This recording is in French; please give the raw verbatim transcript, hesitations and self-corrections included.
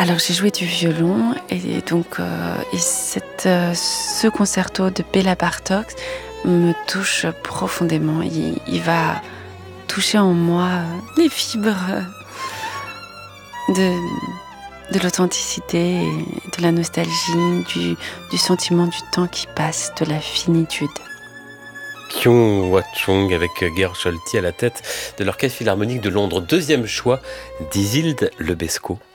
Alors j'ai joué du violon et donc euh, et cette, euh, ce concerto de Béla Bartók me touche profondément. Il, il va toucher en moi euh, les fibres de, de l'authenticité, et de la nostalgie, du, du sentiment du temps qui passe, de la finitude. Kyung Hwa-chung avec Georg Scholti à la tête de l'Orchestre Philharmonique de Londres. Deuxième choix d'Isilde Lebesco.